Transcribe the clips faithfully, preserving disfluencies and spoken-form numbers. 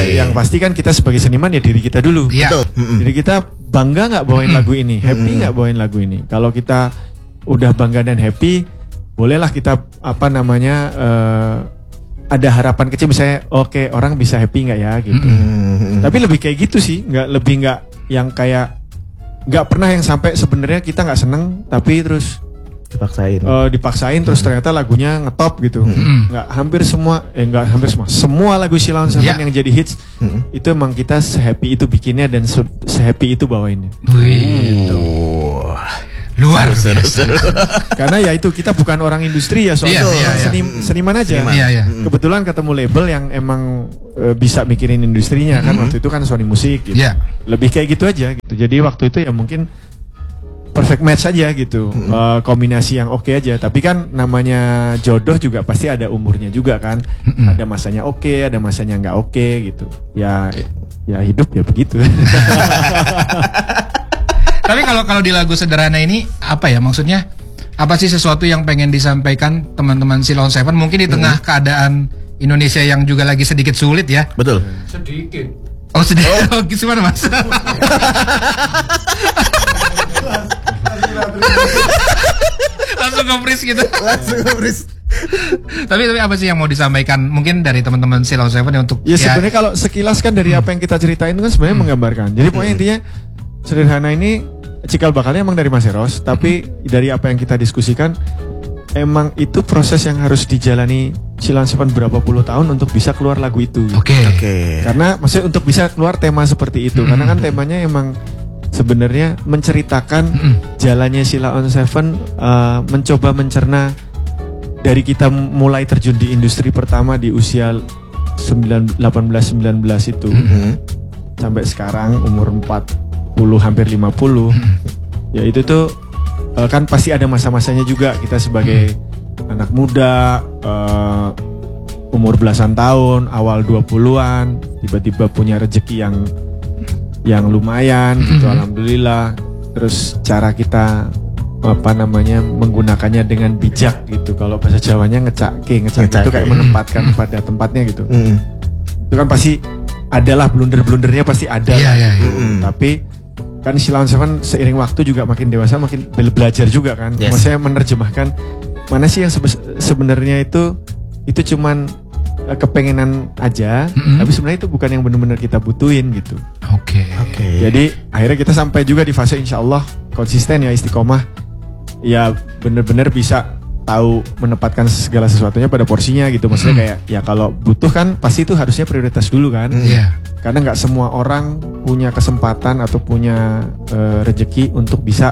yang pasti kan kita sebagai seniman ya diri kita dulu. Iya. Betul. Diri kita bangga nggak bawain lagu ini, happy nggak bawain lagu ini. Kalau kita udah bangga dan happy, bolehlah kita apa namanya uh, ada harapan kecil misalnya, oke okay, orang bisa happy nggak ya gitu. Mm-hmm. Tapi lebih kayak gitu sih, nggak lebih nggak yang kayak nggak pernah yang sampai sebenarnya kita nggak seneng tapi terus dipaksain, uh, dipaksain terus mm-hmm. ternyata lagunya ngetop gitu. Mm-hmm. Nggak hampir semua, eh nggak hampir semua, semua lagu Sheila on Seven yeah. yang jadi hits mm-hmm. itu emang kita sehappy itu bikinnya dan sehappy itu bawainnya. Wih, oh. Luar biasa. Karena ya itu kita bukan orang industri ya soalnya iya, iya, seni, iya. seniman aja. Seniman. Iya, iya. Kebetulan ketemu label yang emang e, bisa mikirin industrinya kan. Mm-hmm. Waktu itu kan Sony Music gitu. Yeah. Lebih kayak gitu aja gitu. Jadi waktu itu ya mungkin perfect match aja gitu. Mm-hmm. e, kombinasi yang oke okay aja. Tapi kan namanya jodoh juga pasti ada umurnya juga kan. Mm-hmm. Ada masanya oke, okay, ada masanya nggak oke okay, gitu. Ya ya hidup ya begitu. Tapi kalau kalau di lagu Sederhana ini apa ya maksudnya? Apa sih sesuatu yang pengen disampaikan teman-teman Sheila on Seven mungkin di tengah hmm. keadaan Indonesia yang juga lagi sedikit sulit ya? Betul. Sedikit. Oh sedikit. Oh, gimana Mas? Langsung nge-freeze gitu. Langsung nge-freeze. tapi tapi apa sih yang mau disampaikan mungkin dari teman-teman Sheila on Seven untuk ya, ya sebenarnya kalau sekilas kan dari hmm. apa yang kita ceritain itu kan sebenarnya hmm. menggambarkan. Jadi pokoknya hmm. intinya Sederhana ini cikal bakalnya emang dari Mas Eros, tapi mm-hmm. dari apa yang kita diskusikan emang itu proses yang harus dijalani Sheila on Seven berapa puluh tahun untuk bisa keluar lagu itu. Oke. Okay. Okay. Karena maksudnya untuk bisa keluar tema seperti itu, mm-hmm. karena kan temanya emang sebenarnya menceritakan mm-hmm. jalannya Sheila on Seven uh, mencoba mencerna dari kita mulai terjun di industri pertama di usia delapan belas sembilan belas itu mm-hmm. sampai sekarang umur empat puluh hampir lima puluh hmm. ya itu tuh uh, kan pasti ada masa-masanya juga kita sebagai hmm. anak muda uh, umur belasan tahun awal dua puluhan tiba-tiba punya rezeki yang yang lumayan hmm. gitu alhamdulillah terus cara kita apa namanya menggunakannya dengan bijak gitu kalau bahasa Jawanya ngecake ngecake itu kayak menempatkan hmm. pada tempatnya gitu hmm. itu kan pasti adalah blunder-blundernya pasti ada yeah, yeah, yeah. Hmm. tapi kan Sheila on Seven seiring waktu juga makin dewasa makin belajar juga kan. Yes. Maksudnya menerjemahkan mana sih yang sebe- sebenarnya itu itu cuman uh, kepengenan aja, mm-hmm. tapi sebenarnya itu bukan yang benar-benar kita butuhin gitu. Oke. Okay. Oke. Okay. Jadi akhirnya kita sampai juga di fase insya Allah konsisten ya istiqomah, ya benar-benar bisa tahu menempatkan segala sesuatunya pada porsinya gitu. Maksudnya kayak ya kalau butuh kan pasti itu harusnya prioritas dulu kan. Iya. Yeah. Karena nggak semua orang punya kesempatan atau punya uh, rezeki untuk bisa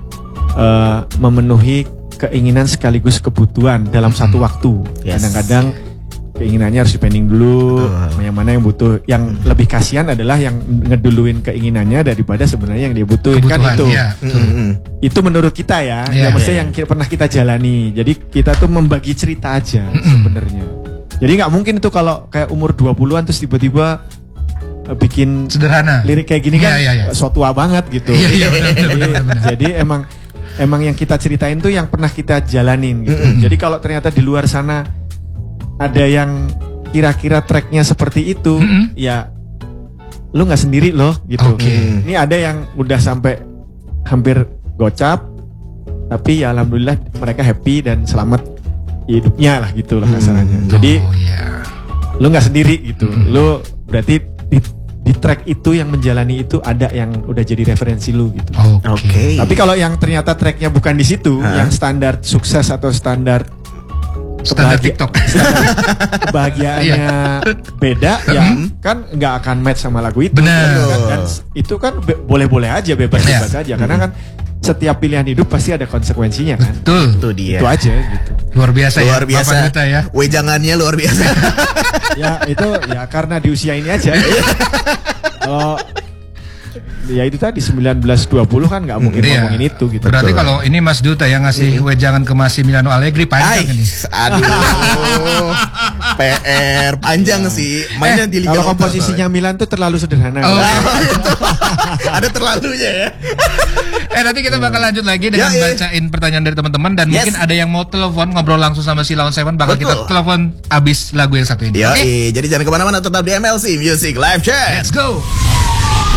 uh, memenuhi keinginan sekaligus kebutuhan dalam hmm. satu waktu. Yes. Kadang-kadang keinginannya harus dipending dulu, uh. yang mana yang butuh. Yang hmm. lebih kasihan adalah yang ngeduluin keinginannya daripada sebenarnya yang dia butuhin. Kebutuhan, kan itu. Yeah. Hmm. Itu menurut kita ya, yeah, ya maksudnya yeah. yang pernah kita jalani. Jadi kita tuh membagi cerita aja hmm. sebenarnya. Jadi nggak mungkin itu kalau kayak umur dua puluhan terus tiba-tiba bikin Sederhana lirik kayak gini kan ya, ya, ya. so tua banget gitu. Ya, ya, benar, benar, benar, benar. Jadi emang emang yang kita ceritain tuh yang pernah kita jalanin gitu. Mm-hmm. Jadi kalau ternyata di luar sana ada yang kira-kira tracknya seperti itu, mm-hmm. ya lu nggak sendiri loh gitu. Okay. Ini ada yang udah sampai hampir gocap, tapi ya alhamdulillah mereka happy dan selamat hidupnya lah gitu lah kasarannya. Mm. Jadi oh, yeah. lu nggak sendiri gitu. Mm. Lu berarti di, di track itu yang menjalani itu ada yang udah jadi referensi lu gitu. Oke. Okay. Tapi kalau yang ternyata tracknya bukan di situ, huh? yang standar sukses atau standar standar TikTok, standar kebahagiaannya beda, ya kan nggak akan match sama lagu itu. Benar. Kan, kan itu kan be- boleh-boleh aja, bebas-bebas aja, karena kan setiap pilihan hidup pasti ada konsekuensinya kan. Betul. Itu dia. Itu aja gitu. Luar biasa luar ya. biasa. Bapak ya. Wejangannya luar biasa. Ya itu ya karena di usia ini aja. Kalau ya itu tadi sembilan belas dua puluh kan nggak mungkin Iya. ngomongin itu gitu. Berarti kalau ini Mas Duta yang ngasih wejangan ke Massimiliano Allegri panjang Ay, ini. aduh, P R panjang sih. Mainnya di Liga Kalau Lokal komposisinya Milan tuh terlalu sederhana. Oh. soalnya. Ada terlalunya ya. Eh nanti kita bakal lanjut lagi dengan Ya, ya. bacain pertanyaan dari teman-teman dan Yes. mungkin ada yang mau telepon ngobrol langsung sama si Lawan Seven bakal Betul. kita telepon abis lagu yang satu ini. Yo, Oke? jadi jangan kemana-mana, tetap di M L C Music Live Chat. Let's go.